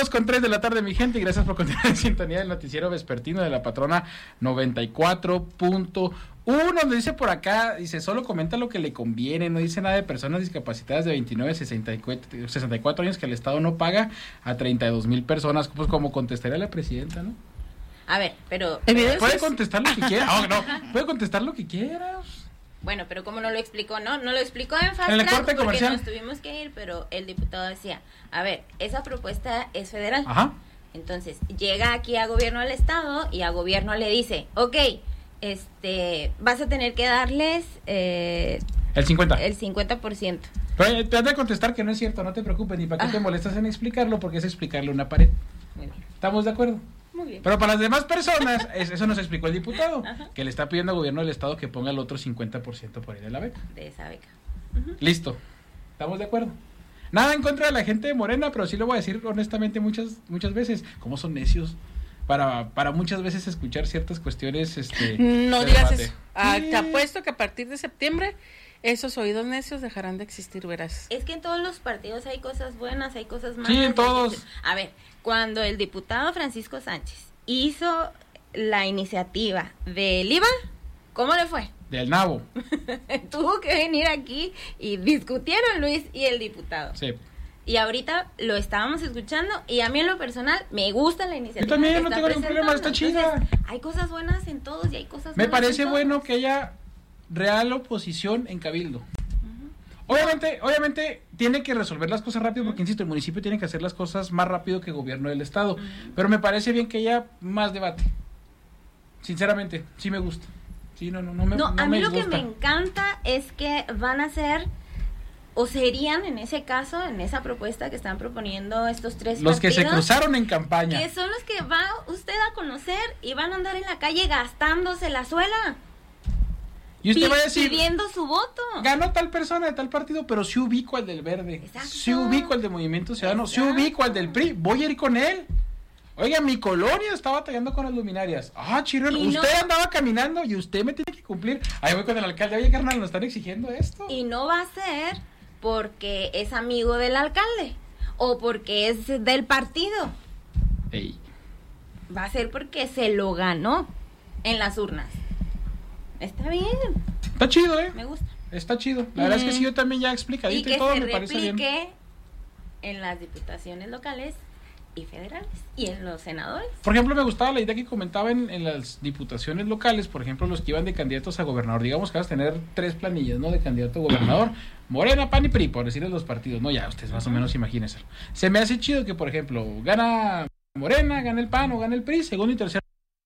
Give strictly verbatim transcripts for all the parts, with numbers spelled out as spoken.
dos con tres de la tarde, mi gente, y gracias por continuar en sintonía del noticiero vespertino de la patrona noventa y cuatro punto uno, donde dice por acá, dice, solo comenta lo que le conviene, no dice nada de personas discapacitadas de veintinueve a sesenta y cuatro años que el Estado no paga a treinta y dos mil personas, pues como contestaría la presidenta, ¿no? A ver, pero... Puede contestar lo que quiera, oh, no, puede contestar lo que quiera. Bueno, pero como no lo explicó, ¿no? No lo explicó en fast en el corte track porque comercial nos tuvimos que ir, pero el diputado decía, a ver, esa propuesta es federal. Ajá. Entonces, llega aquí a gobierno del estado y a gobierno le dice, ok, este, vas a tener que darles... Eh, el cincuenta. El cincuenta por ciento. Pero te has de contestar que no es cierto, no te preocupes, ni para qué ah. te molestas en explicarlo, porque es explicarle una pared. Muy bien. ¿Estamos de acuerdo? Muy bien. Pero para las demás personas, eso nos explicó el diputado, Ajá. que le está pidiendo al gobierno del estado que ponga el otro cincuenta por ciento por ahí de la beca. De esa beca. Uh-huh. Listo. ¿Estamos de acuerdo? Nada en contra de la gente de Morena, pero sí lo voy a decir honestamente muchas muchas veces, cómo son necios para para muchas veces escuchar ciertas cuestiones. este No de digas debate. eso. Ah, te apuesto que a partir de septiembre esos oídos necios dejarán de existir, verás. Es que en todos los partidos hay cosas buenas, hay cosas malas. Sí, en todos. Que... A ver, cuando el diputado Francisco Sánchez hizo la iniciativa del I V A, ¿cómo le fue? Del nabo. Tuvo que venir aquí y discutieron Luis y el diputado. Sí. Y ahorita lo estábamos escuchando y a mí en lo personal me gusta la iniciativa. Yo también no tengo ningún problema, está chida. Entonces, hay cosas buenas en todos y hay cosas Me malas parece en todos. bueno que haya real oposición en Cabildo. Uh-huh. Obviamente, obviamente tiene que resolver las cosas rápido, porque uh-huh. insisto, el municipio tiene que hacer las cosas más rápido que el gobierno del estado. Uh-huh. Pero me parece bien que haya más debate. Sinceramente, sí me gusta. Sí, no, no, no me, no, no a me mí lo disgusta. que me encanta es que van a ser, o serían en ese caso, en esa propuesta que están proponiendo estos tres los partidos, que se cruzaron en campaña, que son los que va usted a conocer y van a andar en la calle gastándose la suela. Y usted va a decir, pidiendo su voto. Ganó tal persona de tal partido, pero sí ubico al del Verde. Exacto. Sí ubico al de Movimiento Ciudadano. Exacto. Sí ubico al del P R I. Voy a ir con él. Oiga, mi colonia está batallando con las luminarias. Ah, chirrión, usted no, andaba caminando y usted me tiene que cumplir. Ahí voy con el alcalde. Oye, carnal, nos están exigiendo esto. Y no va a ser porque es amigo del alcalde o porque es del partido. Ey. Va a ser porque se lo ganó en las urnas. Está bien. Está chido, ¿eh? Me gusta. Está chido. La mm. verdad es que sí, yo también ya explicadito y, y todo me parece bien. Y que se replique en las diputaciones locales y federales y en los senadores. Por ejemplo, me gustaba la idea que comentaba en, en las diputaciones locales, por ejemplo, los que iban de candidatos a gobernador. Digamos que vas a tener tres planillas, ¿no? De candidato a gobernador. Morena, P A N y P R I, por decirles los partidos. No, ya, ustedes más o menos imagínense. Se me hace chido que, por ejemplo, gana Morena, gana el P A N o gana el P R I, segundo y tercer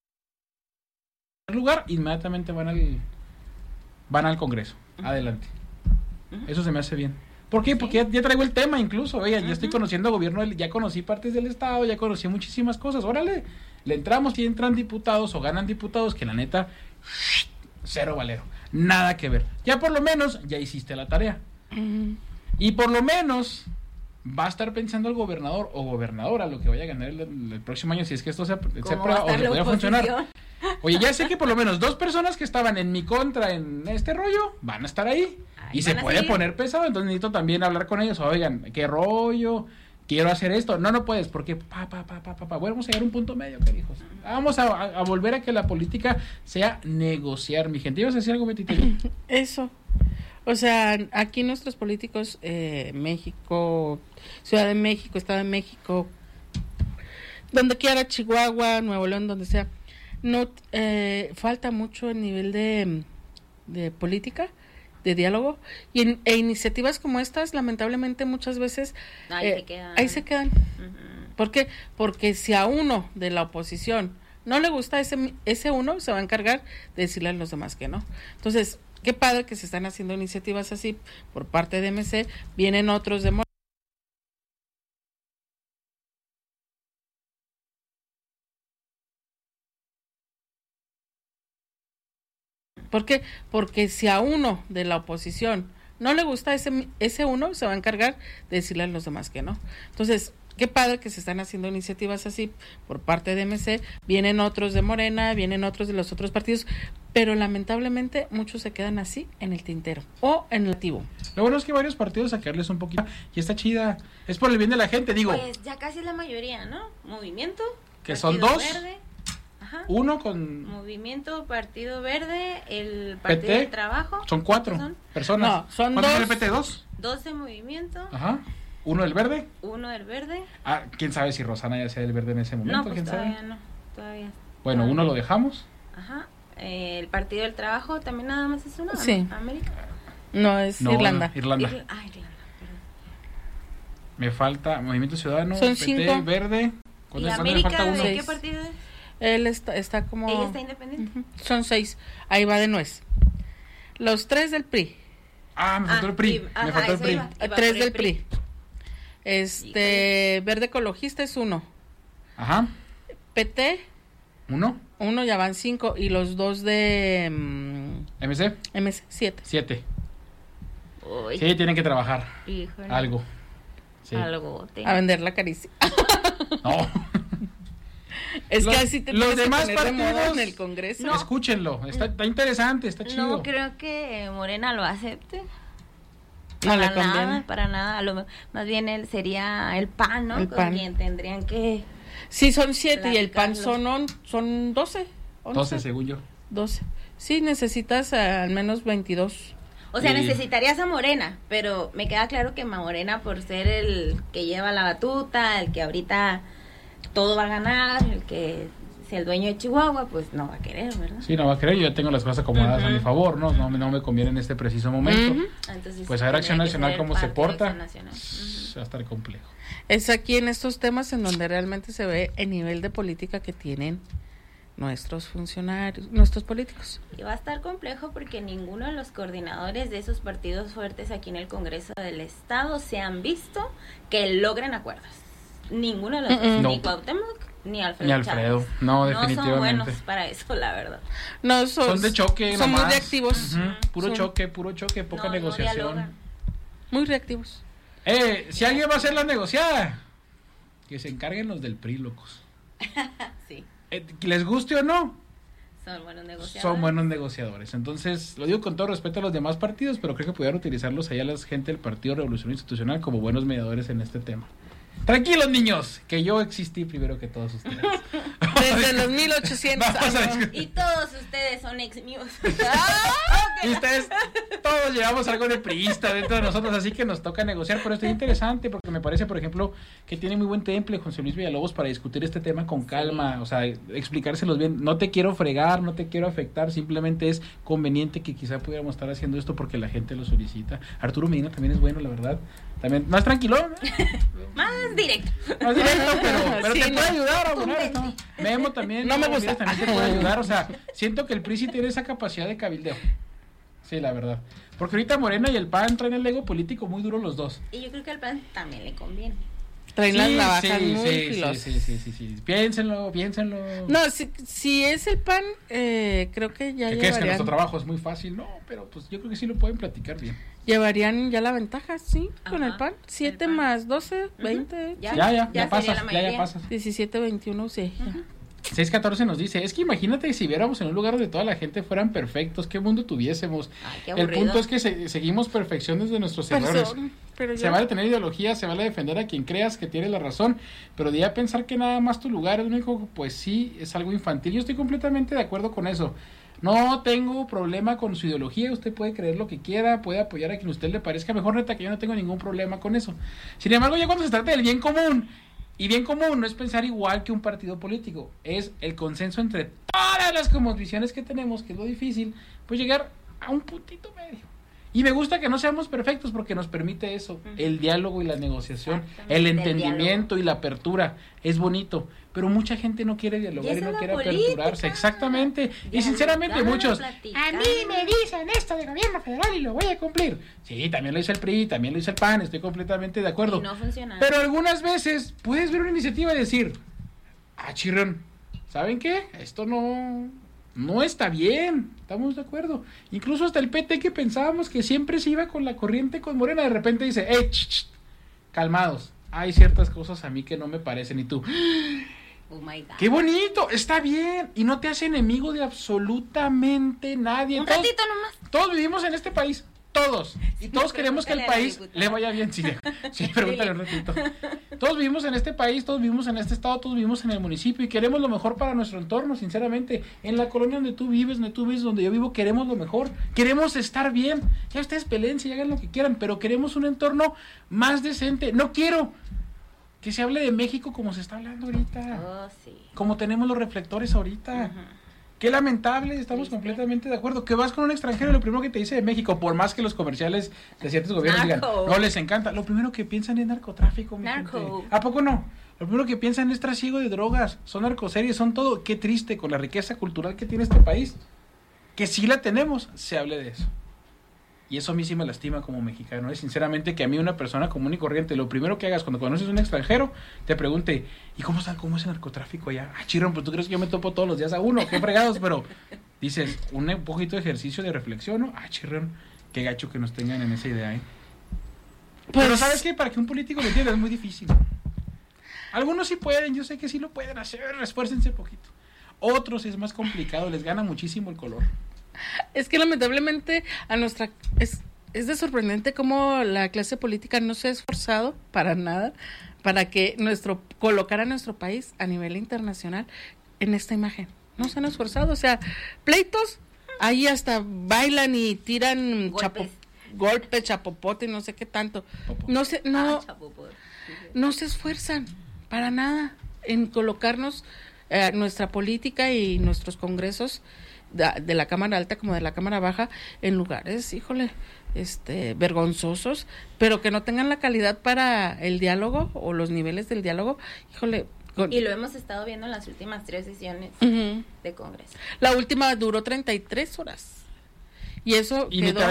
lugar, inmediatamente van al van al Congreso. Uh-huh. Adelante. Uh-huh. Eso se me hace bien. ¿Por qué? Sí. Porque ya, ya traigo el tema incluso. Oigan, uh-huh. ya estoy conociendo gobierno, ya conocí partes del estado, ya conocí muchísimas cosas. Órale, le entramos y entran diputados o ganan diputados que la neta, cero valero. Nada que ver. Ya por lo menos ya hiciste la tarea. Uh-huh. Y por lo menos va a estar pensando el gobernador o gobernadora lo que vaya a ganar el, el próximo año, si es que esto se, se prueba o se puede funcionar. Oye, ya sé que por lo menos dos personas que estaban en mi contra en este rollo van a estar ahí. Ahí y se puede seguir. Poner pesado, entonces necesito también hablar con ellos. Oigan, qué rollo, quiero hacer esto. No, no puedes, porque pa, pa, pa, pa, pa, pa. Bueno, vamos a llegar a un punto medio, carijos. Vamos a, a, a volver a que la política sea negociar, mi gente. ¿Ibas a decir algo, Betito? Eso. O sea, aquí nuestros políticos, eh, México, Ciudad de México, Estado de México, donde quiera, Chihuahua, Nuevo León, donde sea, no eh, falta mucho el nivel de, de política, de diálogo, y en, e iniciativas como estas, lamentablemente muchas veces ahí, eh, se, quedan. ahí se quedan. Uh-huh. ¿Por qué? Porque si a uno de la oposición no le gusta ese, ese uno, se va a encargar de decirle a los demás que no. Entonces, qué padre que se están haciendo iniciativas así por parte de M C, vienen otros de ¿Por qué? Porque si a uno de la oposición no le gusta ese, ese uno, se va a encargar de decirle a los demás que no. Entonces, qué padre que se están haciendo iniciativas así por parte de M C, vienen otros de Morena, vienen otros de los otros partidos, pero lamentablemente muchos se quedan así en el tintero o en el activo. Lo bueno es que varios partidos sacarles un poquito y está chida, es por el bien de la gente, digo. Pues ya casi es la mayoría, ¿no? Movimiento. Que son Partido dos. Verde. Ajá. Uno con... Movimiento, Partido Verde, el Partido P T, del Trabajo. son cuatro ¿Son? personas. No, son ¿Cuántos dos. del P T? ¿Dos? Dos de Movimiento, Ajá. ¿Uno del verde? uno del Verde. Ah, quién sabe si Rosana ya sea del verde en ese momento, No, pues quién todavía sabe. no, todavía. Bueno, todavía. uno lo dejamos. Ajá. Eh, el Partido del Trabajo también nada más es uno. Sí. América. No, es No, Irlanda. Irlanda. Irla- ah, Irlanda, perdón. Me falta Movimiento Ciudadano, Son P T, cinco. verde. ¿Y ¿Cuántos me América falta uno? de qué Seis. partido es? Él está, está como... Ella está independiente. Ujú, son seis, ahí va de nuez. Los tres del P R I, Ah, me faltó Ah, el P R I. y- me ajá, faltó el eso P R I. iba. Iba tres por el del P R I. P R I. Este, Verde Ecologista es uno. Ajá. P T, Uno. uno, ya van cinco. Y los dos de mm, M C, M C, siete. siete. Uy, Sí, tienen que trabajar. híjole. Algo. Sí. Algo. te- A vender la caricia. No. Es Los- que así te los tienes que demás poner de moda partidos- en el Congreso. No. Escúchenlo. Está, está interesante, está chido. No creo que Morena lo acepte. No le Para nada, conviene. para nada. A lo, más bien él sería el P A N, ¿no? El Con P A N. quien tendrían que... Sí, son siete y el P A N Platicarlo. son, on- son doce. once, doce, según yo. doce. Sí, necesitas eh, al menos veintidós. O sea, Y- necesitarías a Morena, pero me queda claro que Morena, por ser el que lleva la batuta, el que ahorita todo va a ganar, el que sea el dueño de Chihuahua, pues no va a querer, ¿verdad? Sí, no va a querer. Yo ya tengo las cosas acomodadas a mi favor, ¿no? No, me- no me conviene en este preciso momento. Ujú. Entonces, Pues a ver Acción tendría que Nacional ser cómo se Partido porta. Acción Nacional. Ujú. Va a estar complejo. Es aquí en estos temas en donde realmente se ve el nivel de política que tienen nuestros funcionarios, nuestros políticos. Y va a estar complejo porque ninguno de los coordinadores de esos partidos fuertes aquí en el Congreso del Estado se han visto que logren acuerdos. Ninguno de los dos, Mm-mm. ni No. Cuauhtémoc ni Alfredo. Ni Alfredo, Chávez. no, No son definitivamente. buenos para eso, la verdad. No, son, Son de choque, son muy nomás. reactivos. Ujú, Puro Son choque, puro choque, poca No, no negociación. dialogan. Muy reactivos. eh, si alguien va a hacer la negociada, que se encarguen los del P R I, locos. Sí, Eh, les guste o no, son buenos negociadores. son buenos negociadores. Entonces, lo digo con todo respeto a los demás partidos, pero creo que pudieran utilizarlos allá la gente del Partido Revolución Institucional como buenos mediadores en este tema. Tranquilos, niños, que yo existí primero que todos ustedes. Desde los mil ochocientos Vamos a años. discutir. Y todos ustedes son ex míos. Y ustedes, todos llevamos algo de priista dentro de nosotros, así que nos toca negociar, pero esto es interesante porque me parece, por ejemplo, que tiene muy buen temple José Luis Villalobos para discutir este tema con calma, o sea, explicárselos bien. No te quiero fregar, no te quiero afectar, simplemente es conveniente que quizá pudiéramos estar haciendo esto porque la gente lo solicita. Arturo Medina también es bueno, la verdad. También, más tranquilo, ¿eh? Más directo. Más directo, pero, pero Sí, te no. puede ayudar a abonar Contente. esto. Memo también. No me Memo gusta. Díaz también te puede ayudar. O sea, siento que el P R I sí tiene esa capacidad de cabildeo. Sí, la verdad. Porque ahorita Morena y el P A N traen el ego político muy duro los dos. Y yo creo que al P A N también le conviene. Traen las Sí, navajas sí, muy sí, filosas. sí, sí, sí, sí. Piénsenlo, piénsenlo. No, si, si es el P A N, eh, creo que ya ¿Qué crees que llevarían, nuestro trabajo es muy fácil? No, pero pues yo creo que sí lo pueden platicar bien. llevarían ya la ventaja, sí, con Ajá, el P A N. siete P A N. más doce, veinte, Ya, Ya, ya, ya, ya sería pasas, la ya, ya mayoría. pasas. diecisiete, veintiuno, sí. ya. seis catorce nos dice, es que imagínate si viéramos en un lugar donde toda la gente fueran perfectos, qué mundo tuviésemos. Ay, qué El aburrido. punto es que se- seguimos perfecciones de nuestros errores. Perdón, pero Se ya. vale tener ideología, se vale defender a quien creas que tiene la razón, pero de ya pensar que nada más tu lugar es lo único, pues sí, es algo infantil. Yo estoy completamente de acuerdo con eso. No tengo problema con su ideología, usted puede creer lo que quiera, puede apoyar a quien a usted le parezca mejor, neta, que yo no tengo ningún problema con eso. Sin embargo, ya cuando se trata del bien común, y bien común no es pensar igual que un partido político, es el consenso entre todas las cosmovisiones que tenemos, que es lo difícil, pues llegar a un puntito medio. Y me gusta que no seamos perfectos porque nos permite eso, Ujú. el diálogo y la negociación, Exactamente, el el entendimiento y la apertura, es bonito, pero mucha gente no quiere dialogar Y y esa no es la quiere política. aperturarse, exactamente, y Dialogar, sinceramente muchos, platicar. a mí me dicen esto de gobierno federal y lo voy a cumplir. Sí, también lo hizo el P R I, también lo hizo el P A N, estoy completamente de acuerdo. Y no funciona. Pero algunas veces puedes ver una iniciativa y decir, ah, chirrón, ¿saben qué? Esto no, No está bien, estamos de acuerdo. Incluso hasta el P T, que pensábamos que siempre se iba con la corriente con Morena, de repente dice, ¡eh, ch, ch, calmados! Hay ciertas cosas a mí que no me parecen, y tú... Oh my God. ¡Qué bonito! Está bien. Y no te hace enemigo de absolutamente nadie. Un todos, ratito nomás. Todos vivimos en este país. Todos. Y Sí, todos queremos que el país le vaya bien. Sí, sí, pregúntale un ratito. Todos vivimos en este país, todos vivimos en este estado, todos vivimos en el municipio y queremos lo mejor para nuestro entorno, sinceramente. En la colonia donde tú vives, donde tú vives, donde yo vivo, queremos lo mejor. Queremos estar bien. Ya ustedes peleen y hagan lo que quieran, pero queremos un entorno más decente. No quiero que se hable de México como se está hablando ahorita. Oh, sí. Como tenemos los reflectores ahorita. Uh-huh. Qué lamentable, estamos ¿Viste? completamente de acuerdo. Que vas con un extranjero y lo primero que te dice de México, por más que los comerciales de ciertos gobiernos Narco. digan, no les encanta, lo primero que piensan es narcotráfico. Mi Narco. gente. ¿A poco no? Lo primero que piensan es trasiego de drogas, son narcoseries, son todo. Qué triste con la riqueza cultural que tiene este país. Que si la tenemos, se hable de eso. Y eso a mí sí me lastima como mexicano. ¿eh? Sinceramente, que a mí una persona común y corriente, lo primero que hagas cuando conoces a un extranjero, te pregunte, ¿y cómo está, cómo es el narcotráfico allá? Ah, chirrón, pues tú crees que yo me topo todos los días a uno, qué fregados, pero dices, un poquito de ejercicio de reflexión, ¿no? Ah, chirrón, qué gacho que nos tengan en esa idea, ¿eh? Pues, pero ¿sabes qué? Para que un político lo entienda es muy difícil. Algunos sí pueden, yo sé que sí lo pueden hacer, esfuércense poquito. Otros es más complicado, les gana muchísimo el color. Es que lamentablemente a nuestra es, es de sorprendente cómo la clase política no se ha esforzado para nada para que nuestro colocar a nuestro país a nivel internacional en esta imagen. No se han esforzado, o sea, pleitos, ahí hasta bailan y tiran golpes, chapo, golpes, chapopote, no sé qué tanto. No se no ah, no se esfuerzan para nada en colocarnos eh, nuestra política y nuestros congresos De, de la Cámara Alta como de la Cámara Baja en lugares, híjole, este vergonzosos, pero que no tengan la calidad para el diálogo o los niveles del diálogo, híjole. Con... Y lo hemos estado viendo en las últimas tres sesiones uh-huh. de Congreso. La última duró treinta y tres horas. Y eso y quedó,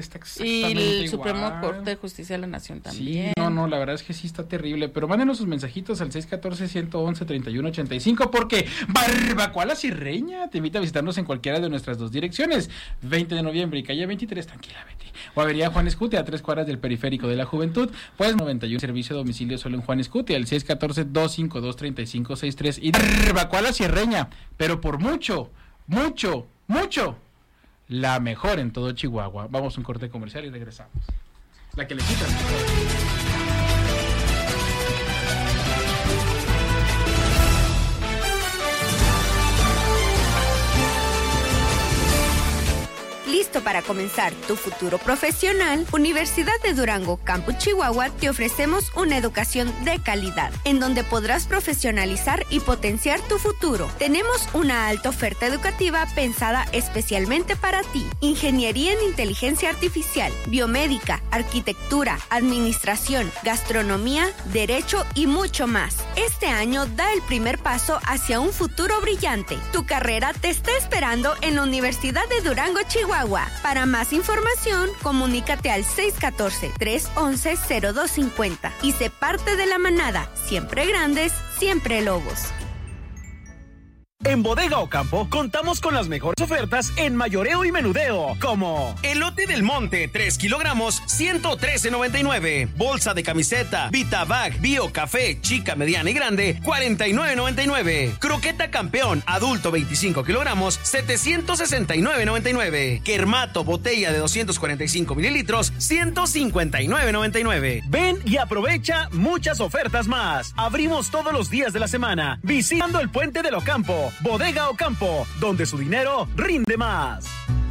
y el igual. Supremo Corte de Justicia de la Nación también. Sí, no, no, la verdad es que sí está terrible, pero mándenos sus mensajitos al seis uno cuatro, uno uno, tres uno ocho cinco porque Barbacoa La Cirreña te invita a visitarnos en cualquiera de nuestras dos direcciones, veinte de noviembre y calle veintitrés, tranquila Betty, o avenida Juan Escutia a tres cuadras del periférico de la Juventud, pues noventa y uno servicio de domicilio solo en Juan Escutia, el seis uno cuatro, dos cinco dos, tres cinco seis tres y Barbacoa La Cirreña, pero por mucho, mucho, mucho la mejor en todo Chihuahua. Vamos a un corte comercial y regresamos. La que le quitan. ¿Listo para comenzar tu futuro profesional? Universidad de Durango, Campus Chihuahua, te ofrecemos una educación de calidad, en donde podrás profesionalizar y potenciar tu futuro. Tenemos una alta oferta educativa pensada especialmente para ti. Ingeniería en Inteligencia Artificial, Biomédica, Arquitectura, Administración, Gastronomía, Derecho y mucho más. Este año da el primer paso hacia un futuro brillante. Tu carrera te está esperando en la Universidad de Durango, Chihuahua. Para más información, comunícate al seis uno cuatro, tres uno uno, cero dos cinco cero y sé parte de la manada. Siempre grandes, siempre lobos. En Bodega Ocampo contamos con las mejores ofertas en mayoreo y menudeo, como elote del monte, tres kilogramos, ciento trece noventa y nueve. Bolsa de camiseta, Vitabag, Bio Café, chica, mediana y grande, cuarenta y nueve noventa y nueve. Croqueta Campeón, adulto, veinticinco kilogramos, setecientos sesenta y nueve noventa y nueve. Kermato, botella de doscientos cuarenta y cinco mililitros, ciento cincuenta y nueve noventa y nueve. Ven y aprovecha muchas ofertas más. Abrimos todos los días de la semana, visitando el Puente del Ocampo. Bodega Ocampo, donde su dinero rinde más.